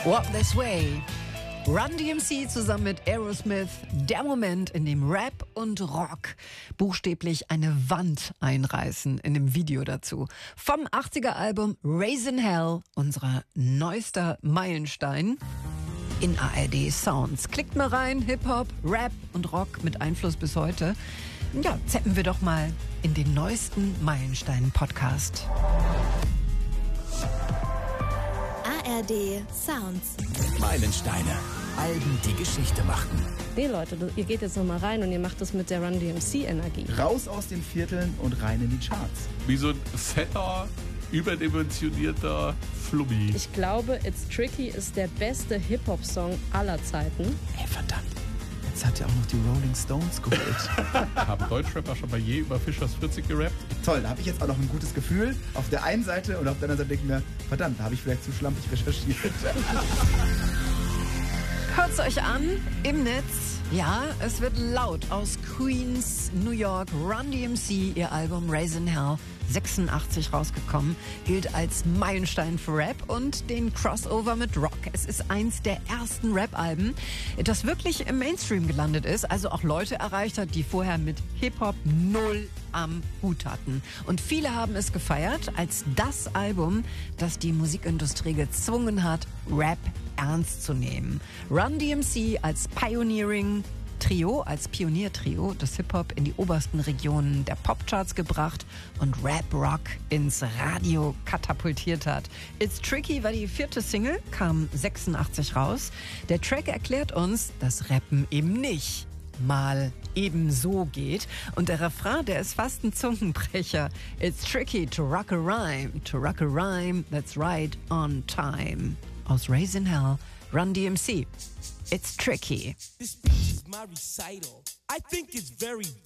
Walk This Way. Run DMC zusammen mit Aerosmith. Der Moment, in dem Rap und Rock buchstäblich eine Wand einreißen in dem Video dazu. Vom 80er-Album Raising Hell, unser neuester Meilenstein in ARD Sounds. Klickt mal rein, Hip-Hop, Rap und Rock mit Einfluss bis heute. Ja, zappen wir doch mal in den neuesten Meilenstein-Podcast. ARD Sounds. Meilensteine. Alben, die Geschichte machten. Nee, Leute, ihr geht jetzt nochmal rein und ihr macht das mit der Run DMC-Energie. Raus aus den Vierteln und rein in die Charts. Wie so ein fetter, überdimensionierter Flummi. Ich glaube, It's Tricky ist der beste Hip-Hop-Song aller Zeiten. Ey, verdammt. Jetzt hat ja auch noch die Rolling Stones geholt. Haben Deutschrapper schon mal je über Fischers 40 gerappt? Toll, da habe ich jetzt auch noch ein gutes Gefühl. Auf der einen Seite und auf der anderen Seite denke ich mir, verdammt, da habe ich vielleicht zu schlampig recherchiert. Hört's euch an im Netz. Ja, es wird laut aus Queens, New York. Run DMC, ihr Album Raising Hell, 86 rausgekommen, gilt als Meilenstein für Rap und den Crossover mit Rock. Es ist eins der ersten Rap-Alben, das wirklich im Mainstream gelandet ist, also auch Leute erreicht hat, die vorher mit Hip-Hop null am Hut hatten. Und viele haben es gefeiert als das Album, das die Musikindustrie gezwungen hat, Rap ernst zu nehmen. Run DMC als Pioniertrio, als Pioniertrio des Hip-Hop in die obersten Regionen der Popcharts gebracht und Rap-Rock ins Radio katapultiert hat. It's Tricky war die 4. Single, kam 86 raus. Der Track erklärt uns, dass Rappen eben nicht mal ebenso geht. Und der Refrain, der ist fast ein Zungenbrecher. It's tricky to rock a rhyme that's right on time. Aus Raising Hell, Run DMC. It's tricky. This speech is my recital. I think it's very